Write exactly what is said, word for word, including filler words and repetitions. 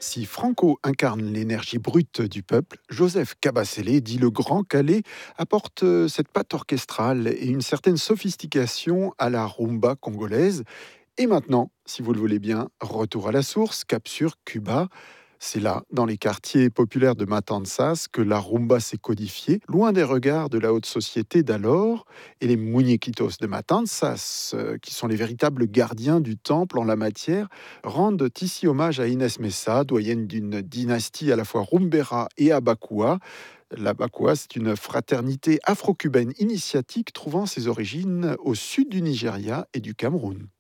Si Franco incarne l'énergie brute du peuple, Joseph Kabasele, dit le Grand Calais, apporte euh, cette patte orchestrale et une certaine sophistication à la rumba congolaise. Et maintenant, si vous le voulez bien, retour à la source, cap sur Cuba. C'est là, dans les quartiers populaires de Matanzas, que la rumba s'est codifiée, loin des regards de la haute société d'alors. Et les muñequitos de Matanzas, euh, qui sont les véritables gardiens du temple en la matière, rendent ici hommage à Inès Messa, doyenne d'une dynastie à la fois rumbera et abakua. L'Abakwa, c'est une fraternité afro-cubaine initiatique trouvant ses origines au sud du Nigeria et du Cameroun.